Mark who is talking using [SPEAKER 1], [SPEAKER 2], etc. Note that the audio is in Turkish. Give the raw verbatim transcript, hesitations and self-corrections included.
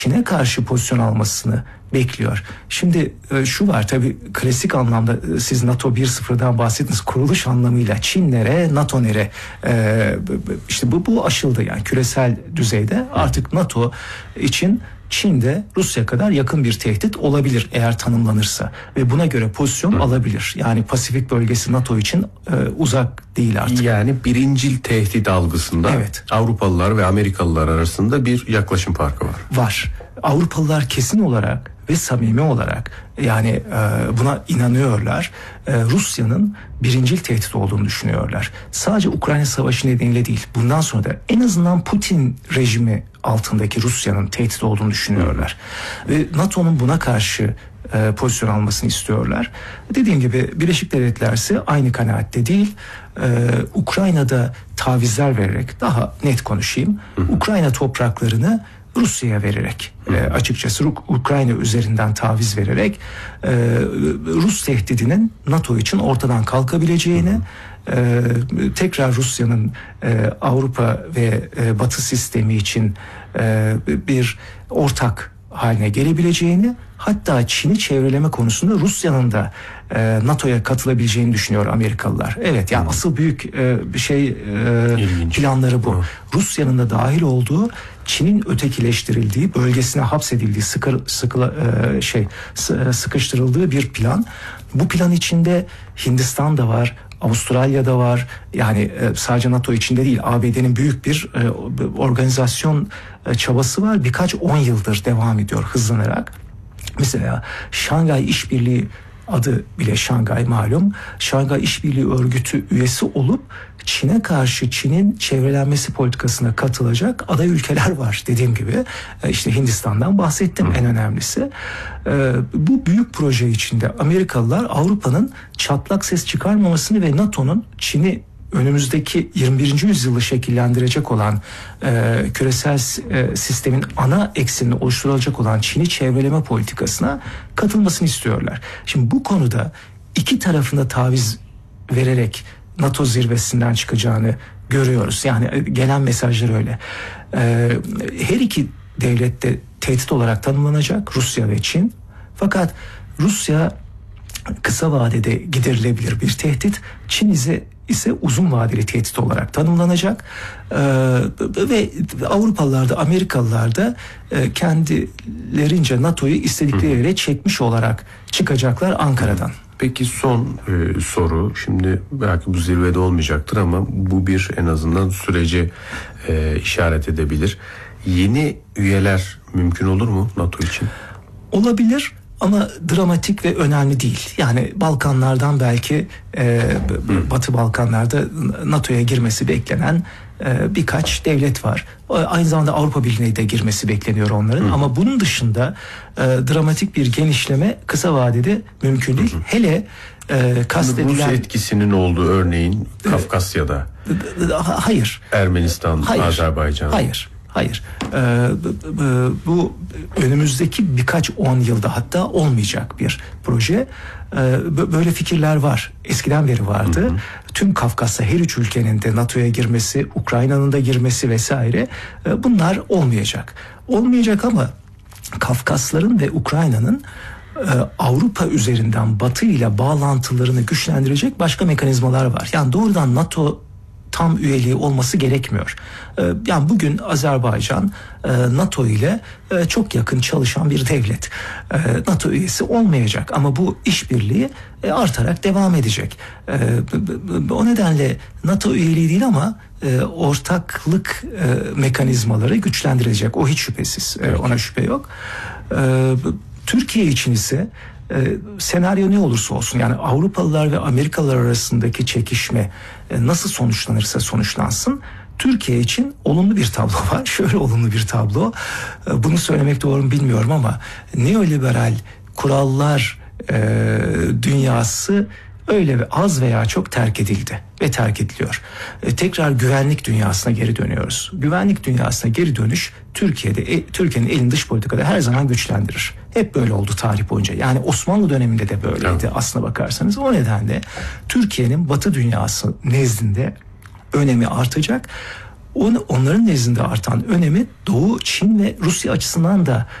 [SPEAKER 1] Çin'e karşı pozisyon almasını bekliyor. Şimdi şu var tabii, klasik anlamda siz NATO bir sıfırdan bahsettiniz, kuruluş anlamıyla Çin nere, NATO nere, ee, işte bu, bu aşıldı yani küresel düzeyde. Artık NATO için Çin'de Rusya kadar yakın bir tehdit olabilir eğer tanımlanırsa ve buna göre pozisyon Hı. alabilir. Yani Pasifik bölgesi NATO için e, uzak değil artık.
[SPEAKER 2] Yani birincil tehdit algısında
[SPEAKER 1] evet.
[SPEAKER 2] Avrupalılar ve Amerikalılar arasında bir yaklaşım farkı var.
[SPEAKER 1] Var. Avrupalılar kesin olarak ve samimi olarak yani e, buna inanıyorlar. E, Rusya'nın birincil tehdit olduğunu düşünüyorlar. Sadece Ukrayna Savaşı nedeniyle değil, bundan sonra da en azından Putin rejimi altındaki Rusya'nın tehdit olduğunu düşünüyorlar. Ve NATO'nun buna karşı e, pozisyon almasını istiyorlar. Dediğim gibi Birleşik Devletler ise aynı kanaatte değil. E, Ukrayna'da tavizler vererek, daha net konuşayım, hı hı. Ukrayna topraklarını Rusya'ya vererek, e, açıkçası Ukrayna üzerinden taviz vererek e, Rus tehdidinin NATO için ortadan kalkabileceğini, e, tekrar Rusya'nın e, Avrupa ve e, Batı sistemi için e, bir ortak haline gelebileceğini, hatta Çin'i çevreleme konusunda Rusya'nın da e, NATO'ya katılabileceğini düşünüyor Amerikalılar. Evet, yani hmm. asıl büyük e, bir şey e, planları bu. Hmm. Rusya'nın da dahil olduğu, Çin'in ötekileştirildiği, bölgesine hapsedildiği, sıkı, sıkı, e, şey sıkıştırıldığı bir plan. Bu plan içinde Hindistan da var, Avustralya da var. Yani e, sadece NATO içinde değil, A B D'nin büyük bir e, organizasyon e, çabası var. Birkaç on yıldır devam ediyor hızlanarak. Mesela Şangay İşbirliği, adı bile Şangay malum, Şangay İşbirliği Örgütü üyesi olup Çin'e karşı, Çin'in çevrelenmesi politikasına katılacak aday ülkeler var. Dediğim gibi işte Hindistan'dan bahsettim, en önemlisi. Bu büyük proje içinde Amerikalılar Avrupa'nın çatlak ses çıkarmamasını ve NATO'nun Çin'i önümüzdeki yirmi birinci yüzyılı şekillendirecek olan e, küresel e, sistemin ana eksenini oluşturulacak olan Çin'i çevreleme politikasına katılmasını istiyorlar. Şimdi bu konuda iki tarafında taviz vererek NATO zirvesinden çıkacağını görüyoruz. Yani gelen mesajlar öyle. E, her iki devlet de tehdit olarak tanımlanacak, Rusya ve Çin. Fakat Rusya kısa vadede giderilebilir bir tehdit, Çin ise ise uzun vadeli tehdit olarak tanımlanacak. Ee, ve Avrupalılar da Amerikalılar da e, kendilerince NATO'yu istedikleri yere çekmiş olarak çıkacaklar Ankara'dan.
[SPEAKER 2] Peki son e, soru, şimdi belki bu zirvede olmayacaktır ama bu bir en azından sürece e, işaret edebilir. Yeni üyeler mümkün olur mu NATO için?
[SPEAKER 1] Olabilir. Ama dramatik ve önemli değil. Yani Balkanlardan belki e, Batı Balkanlarda NATO'ya girmesi beklenen e, birkaç devlet var. Aynı zamanda Avrupa Birliği'ne de girmesi bekleniyor onların. Hı. Ama bunun dışında e, dramatik bir genişleme kısa vadede mümkün değil. Hı hı. Hele e, kastedilen...
[SPEAKER 2] Rus etkisinin olduğu örneğin Kafkasya'da.
[SPEAKER 1] E, hayır.
[SPEAKER 2] Ermenistan, hayır. Azerbaycan.
[SPEAKER 1] Hayır. Hayır. Ee, bu önümüzdeki birkaç on yılda hatta olmayacak bir proje. Ee, böyle fikirler var. Eskiden beri vardı. Hı hı. Tüm Kafkasya, her üç ülkenin de NATO'ya girmesi, Ukrayna'nın da girmesi vesaire, e, bunlar olmayacak. Olmayacak ama Kafkasların ve Ukrayna'nın e, Avrupa üzerinden Batı ile bağlantılarını güçlendirecek başka mekanizmalar var. Yani doğrudan NATO tam üyeliği olması gerekmiyor. Yani bugün Azerbaycan NATO ile çok yakın çalışan bir devlet. NATO üyesi olmayacak ama bu işbirliği artarak devam edecek. O nedenle NATO üyeliği değil ama ortaklık mekanizmaları güçlendirilecek. O hiç şüphesiz. Ona şüphe yok. Türkiye için ise Ee, senaryo ne olursa olsun, yani Avrupalılar ve Amerikalılar arasındaki çekişme e, nasıl sonuçlanırsa sonuçlansın, Türkiye için olumlu bir tablo var. Şöyle olumlu bir tablo, e, bunu söylemek doğru mu bilmiyorum ama neoliberal kurallar e, dünyası öyle ve az veya çok terk edildi ve terk ediliyor. E, tekrar güvenlik dünyasına geri dönüyoruz. Güvenlik dünyasına geri dönüş Türkiye'de, e, Türkiye'nin elini dış politikada her zaman güçlendirir. Hep böyle oldu tarih boyunca. Yani Osmanlı döneminde de böyleydi, evet. Aslına bakarsanız. O nedenle Türkiye'nin Batı dünyası nezdinde önemi artacak. On, onların nezdinde artan önemi Doğu, Çin ve Rusya açısından da